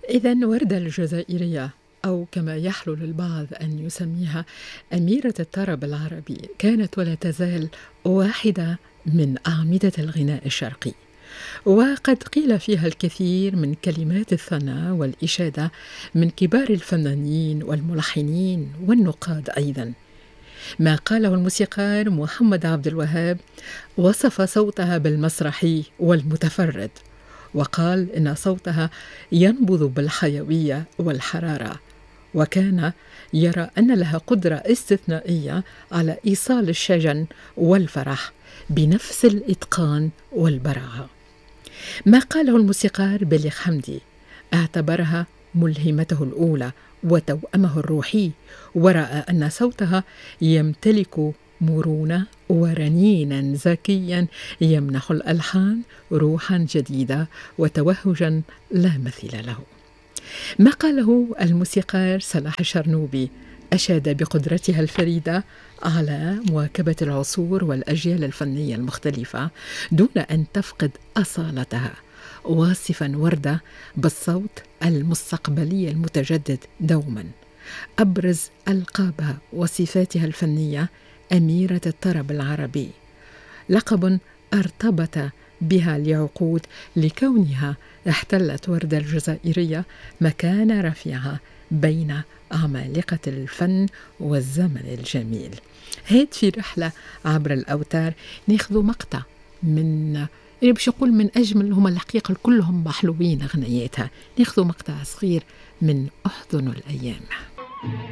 إذن وردة الجزائرية، أو كما يحلو للبعض أن يسميها أميرة الطرب العربي، كانت ولا تزال واحدة من أعمدة الغناء الشرقي، وقد قيل فيها الكثير من كلمات الثناء والإشادة من كبار الفنانين والملحنين والنقاد أيضا. ما قاله الموسيقار محمد عبد الوهاب وصف صوتها بالمسرحي والمتفرد، وقال إن صوتها ينبض بالحيوية والحرارة، وكان يرى أن لها قدرة استثنائية على إيصال الشجن والفرح بنفس الإتقان والبراعة. ما قاله الموسيقار بليغ حمدي اعتبرها ملهمته الأولى وتوأمه الروحي، ورأى أن صوتها يمتلك مرونة ورنينا ذكيا يمنح الألحان روحا جديدة وتوهجا لا مثيل له. ما قاله الموسيقار صلاح الشرنوبي أشاد بقدرتها الفريدة على مواكبة العصور والأجيال الفنية المختلفة دون أن تفقد أصالتها، واصفا وردة بالصوت المستقبلي المتجدد دوما. أبرز ألقابها وصفاتها الفنية أميرة الطرب العربي، لقب ارتبط بها لعقود لكونها احتلت وردة الجزائرية مكانة رفيعة بين عمالقة الفن والزمن الجميل. هيد في رحلة عبر الأوتار ناخذ مقطع من باش يقول من أجمل، هم الحقيقة كلهم محلوين أغنياتها، ناخذ مقطع صغير من أحضن الأيام.